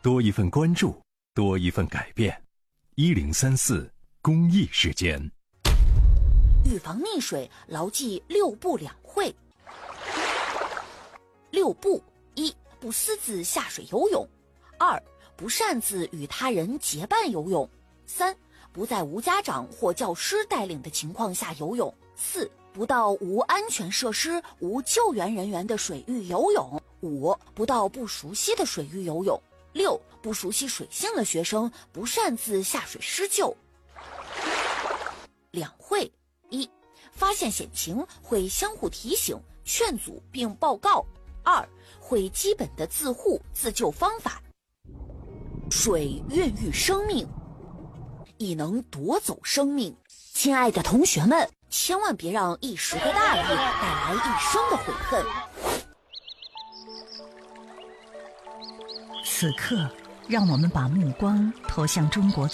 多一份关注，多一份改变。1034公益时间。 预防溺水，牢记6不2会。6不：一、不私自下水游泳；二、不擅自与他人结伴游泳；三、不在无家长或教师带领的情况下游泳；四、不到无安全设施、无救援人员的水域游泳；五、不到不熟悉的水域游泳；六、不熟悉水性的学生不擅自下水施救。2会：一、发现险情会相互提醒、劝阻并报告；二、会基本的自护自救方法。水孕育生命，亦能夺走生命。亲爱的同学们，千万别让一时的大意带来一生的悔恨。 此刻，让我们把目光投向中国